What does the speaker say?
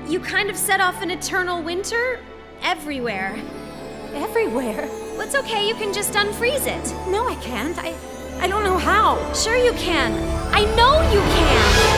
You kind of set off an eternal winter everywhere. Everywhere? Well, it's okay, you can just unfreeze it. No, I can't. I don't know how. Sure you can. I know you can!